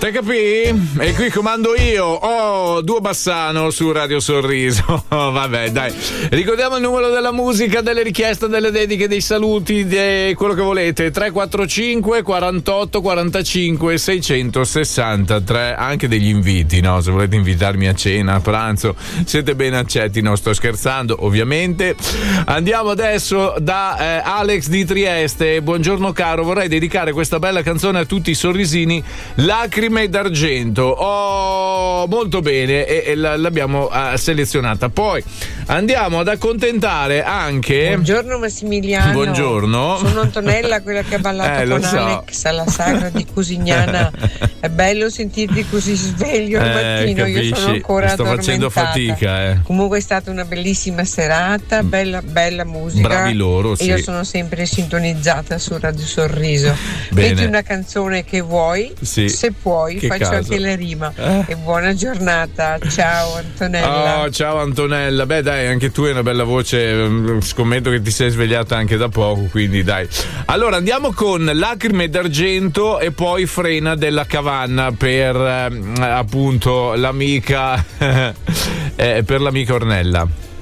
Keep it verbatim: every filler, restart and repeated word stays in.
Te capì? E qui comando io. Oh, Duo Bassano su Radio Sorriso. Vabbè, dai. Ricordiamo il numero della musica, delle richieste, delle dediche, dei saluti, di quello che volete. tre quattro cinque quarantotto quarantacinque seicentosessantatré. Anche degli inviti, no? Se volete invitarmi a cena, a pranzo, siete ben accetti. No, sto scherzando, ovviamente. Andiamo adesso da eh, Alex di Trieste. Buongiorno caro, vorrei dedicare questa bella canzone a tutti i sorrisini. Lacrime d'argento. Oh, molto bene, e, e l'abbiamo uh, selezionata. Poi andiamo ad accontentare anche. Buongiorno Massimiliano. Buongiorno. Sono Antonella, quella che ha ballato eh, con so. Alex alla sagra di Cusignana. È bello sentirti così sveglio al eh, mattino. capisci? Io sono ancora sto facendo fatica. Eh. Comunque è stata una bellissima serata, bella, bella musica. Bravi loro, sì. E io sono sempre sintonizzata su Radio Sorriso. Bene. Metti una canzone che vuoi, sì. Se puoi, che faccio caso. anche la rima. Eh? E buona giornata. Ciao Antonella. Oh, ciao Antonella. Beh dai, anche tu hai una bella voce. Scommetto che ti sei svegliata anche da poco, quindi dai. Allora andiamo con Lacrime d'argento e poi Frena della Cavanna per eh, appunto l'amica eh, per l'amica Ornella.